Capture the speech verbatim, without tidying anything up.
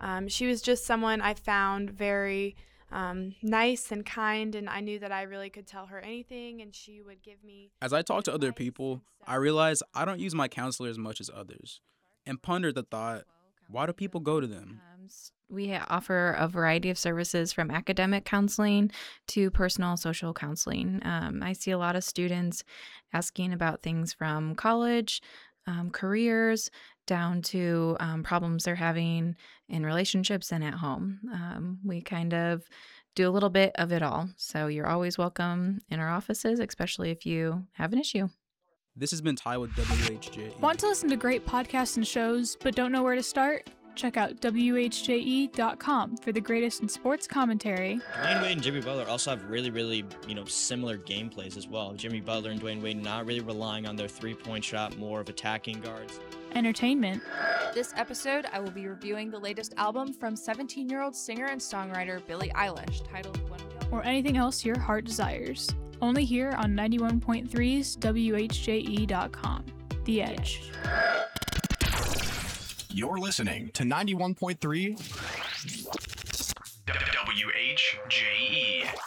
Um, she was just someone I found very um, nice and kind, and I knew that I really could tell her anything, and she would give me. As I talk to other people, I realize I don't use my counselor as much as others, and ponder the thought, why do people go to them? Um, s- we ha- offer a variety of services from academic counseling to personal social counseling. Um, I see a lot of students asking about things from college, um, careers, down to um, problems they're having in relationships and at home. Um, we kind of do a little bit of it all. So you're always welcome in our offices, especially if you have an issue. This has been Ty with W H J E. Want to listen to great podcasts and shows, but don't know where to start? Check out W H J E dot com for the greatest in sports commentary. Dwayne Wade and Jimmy Butler also have really, really, you know, similar gameplays as well. Jimmy Butler and Dwayne Wade not really relying on their three-point shot, more of attacking guards. Entertainment. This episode, I will be reviewing the latest album from seventeen-year-old singer and songwriter Billie Eilish, titled When We All... Or anything else your heart desires. Only here on ninety-one point three's W H J E dot com. The Edge. You're listening to ninety-one point three W H J E.